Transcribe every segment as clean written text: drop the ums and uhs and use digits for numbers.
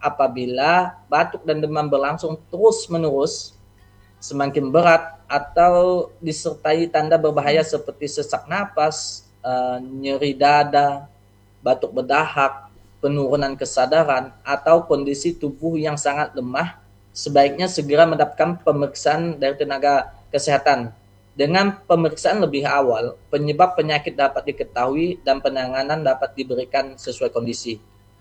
apabila batuk dan demam berlangsung terus-menerus, semakin berat atau disertai tanda berbahaya seperti sesak napas, nyeri dada, batuk berdahak, penurunan kesadaran, atau kondisi tubuh yang sangat lemah, sebaiknya segera mendapatkan pemeriksaan dari tenaga kesehatan. Dengan pemeriksaan lebih awal, penyebab penyakit dapat diketahui dan penanganan dapat diberikan sesuai kondisi.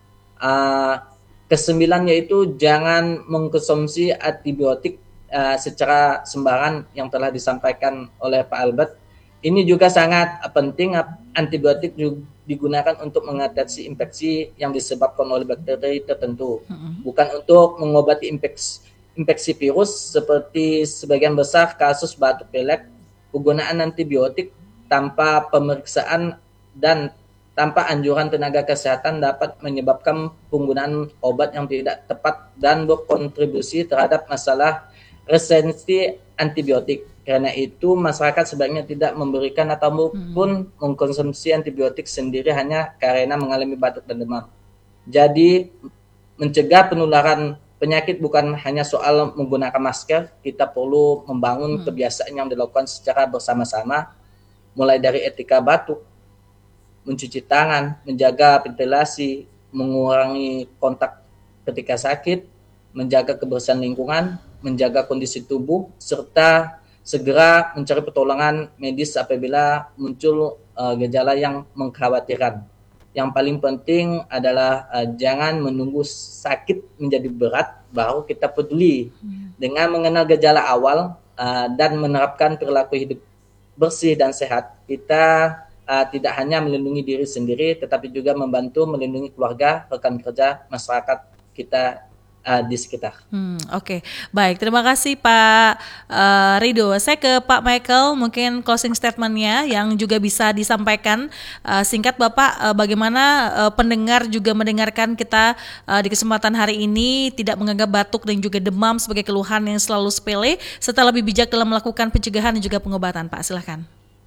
Kesembilan yaitu jangan mengkonsumsi antibiotik secara sembarangan yang telah disampaikan oleh Pak Albert. Ini juga sangat penting. Antibiotik digunakan untuk mengatasi infeksi yang disebabkan oleh bakteri tertentu, bukan untuk mengobati infeksi virus seperti sebagian besar kasus batuk pilek. Penggunaan antibiotik tanpa pemeriksaan dan tanpa anjuran tenaga kesehatan dapat menyebabkan penggunaan obat yang tidak tepat dan berkontribusi terhadap masalah resistensi antibiotik. Karena itu masyarakat sebaiknya tidak memberikan ataupun mengkonsumsi antibiotik sendiri hanya karena mengalami batuk dan demam. Jadi mencegah penularan penyakit bukan hanya soal menggunakan masker, kita perlu membangun kebiasaan yang dilakukan secara bersama-sama, mulai dari etika batuk, mencuci tangan, menjaga ventilasi, mengurangi kontak ketika sakit, menjaga kebersihan lingkungan, menjaga kondisi tubuh, serta segera mencari pertolongan medis apabila muncul gejala yang mengkhawatirkan. Yang paling penting adalah jangan menunggu sakit menjadi berat baru kita peduli. Dengan mengenal gejala awal dan menerapkan perilaku hidup bersih dan sehat, kita tidak hanya melindungi diri sendiri, tetapi juga membantu melindungi keluarga, rekan kerja, masyarakat kita di sekitar. Oke. Baik, terima kasih Pak Rido. Saya ke Pak Michael, mungkin closing statement-nya yang juga bisa disampaikan singkat Bapak, bagaimana pendengar juga mendengarkan kita di kesempatan hari ini tidak menganggap batuk dan juga demam sebagai keluhan yang selalu sepele, serta lebih bijak dalam melakukan pencegahan dan juga pengobatan. Pak, silakan.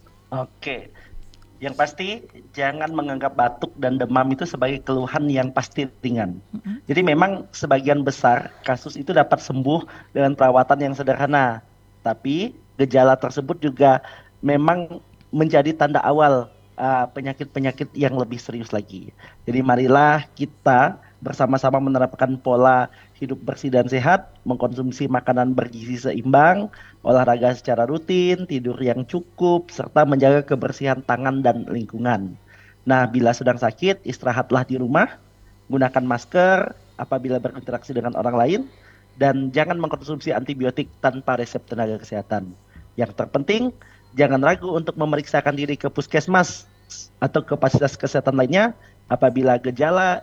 Oke. Yang pasti jangan menganggap batuk dan demam itu sebagai keluhan yang pasti ringan. Jadi memang sebagian besar kasus itu dapat sembuh dengan perawatan yang sederhana. Tapi gejala tersebut juga memang menjadi tanda awal penyakit-penyakit yang lebih serius lagi. Jadi marilah kita bersama-sama menerapkan pola hidup bersih dan sehat, mengkonsumsi makanan bergizi seimbang, olahraga secara rutin, tidur yang cukup, serta menjaga kebersihan tangan dan lingkungan. Nah, bila sedang sakit, istirahatlah di rumah, gunakan masker apabila berinteraksi dengan orang lain, dan jangan mengkonsumsi antibiotik tanpa resep tenaga kesehatan. Yang terpenting, jangan ragu untuk memeriksakan diri ke puskesmas atau ke fasilitas kesehatan lainnya apabila gejala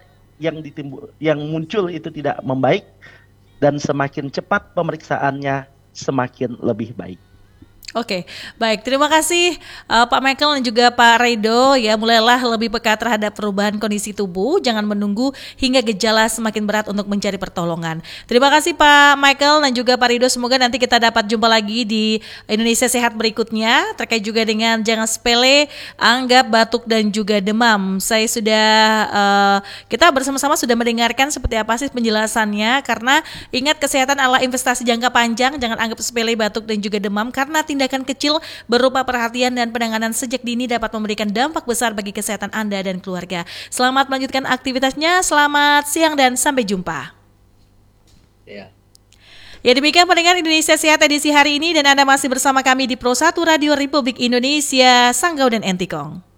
yang muncul itu tidak membaik, dan semakin cepat pemeriksaannya semakin lebih baik. Oke, baik. Terima kasih Pak Michael dan juga Pak Rido. Ya, mulailah lebih peka terhadap perubahan kondisi tubuh. Jangan menunggu hingga gejala semakin berat untuk mencari pertolongan. Terima kasih Pak Michael dan juga Pak Rido. Semoga nanti kita dapat jumpa lagi di Indonesia Sehat berikutnya terkait juga dengan jangan sepele anggap batuk dan juga demam. Kita bersama-sama sudah mendengarkan seperti apa sih penjelasannya. Karena ingat, kesehatan adalah investasi jangka panjang. Jangan anggap sepele batuk dan juga demam, karena tindakan kecil berupa perhatian dan penanganan sejak dini dapat memberikan dampak besar bagi kesehatan Anda dan keluarga. Selamat melanjutkan aktivitasnya, selamat siang dan sampai jumpa. Ya, demikian pendengar Indonesia Sehat edisi hari ini, dan Anda masih bersama kami di Pro 1 Radio Republik Indonesia, Sanggau dan Entikong.